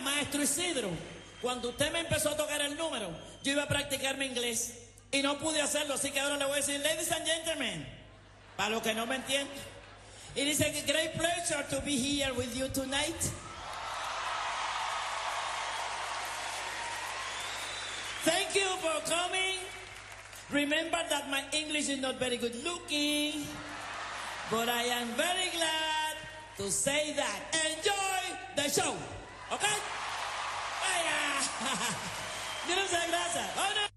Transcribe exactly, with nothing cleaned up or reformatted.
maestro Isidro, cuando usted me empezó a tocar el número, yo iba a practicar mi inglés y no pude hacerlo, así que ahora le voy a decir, ladies and gentlemen, para los que no me entienden. It is a great pleasure to be here with you tonight. Thank you for coming. Remember that my English is not very good looking, but I am very glad to say that. Enjoy the show, okay? Vaya. Muchas gracias. Oh, no.